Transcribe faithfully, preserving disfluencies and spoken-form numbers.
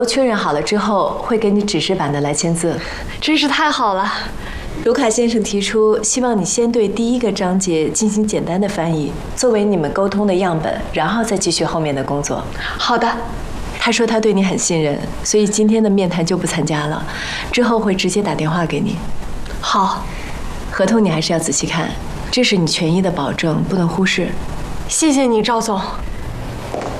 确认好了之后，会给你纸质版的来签字。 真是太好了。 卢卡先生提出，希望你先对第一个章节进行简单的翻译，作为你们沟通的样本，然后再继续后面的工作。 好的。 他说他对你很信任，所以今天的面谈就不参加了，之后会直接打电话给你。 好。 合同你还是要仔细看，这是你权益的保证，不能忽视。 谢谢你，赵总。